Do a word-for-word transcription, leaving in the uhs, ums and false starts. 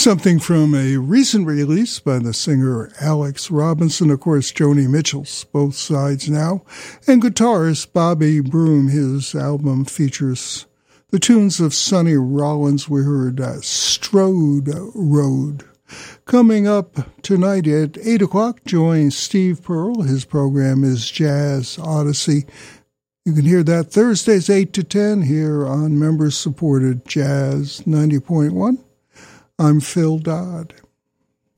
Something from a recent release by the singer Alex Robinson, of course, Joni Mitchell's Both Sides Now, and guitarist Bobby Broom. His album features the tunes of Sonny Rollins. We heard uh, Strode Road. Coming up tonight at eight o'clock, join Steve Pearl. His program is Jazz Odyssey. You can hear that Thursdays eight to ten here on member-supported Jazz ninety point one. I'm Phil Dodd.